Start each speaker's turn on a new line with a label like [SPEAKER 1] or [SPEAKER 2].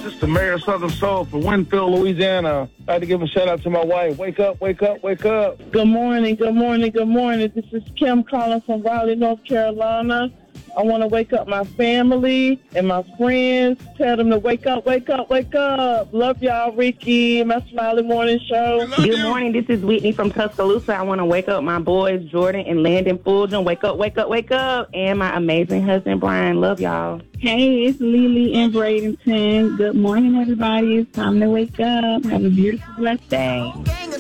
[SPEAKER 1] This is the mayor of Southern Soul from Winfield, Louisiana. I'd like to give a shout out to my wife. Wake up, wake up, wake up.
[SPEAKER 2] Good morning, good morning, good morning. This is Kim calling from Raleigh, North Carolina. I want to wake up my family and my friends. Tell them to wake up, wake up, wake up. Love y'all, Ricky, my Smiley Morning Show.
[SPEAKER 3] Good morning. This is Whitney from Tuscaloosa. I want to wake up my boys, Jordan and Landon Fulton. Wake up, wake up, wake up. And my amazing husband, Brian. Love y'all.
[SPEAKER 4] Hey, it's Lily in Bradenton. Good morning, everybody. It's time to wake up. Have a beautiful, blessed day.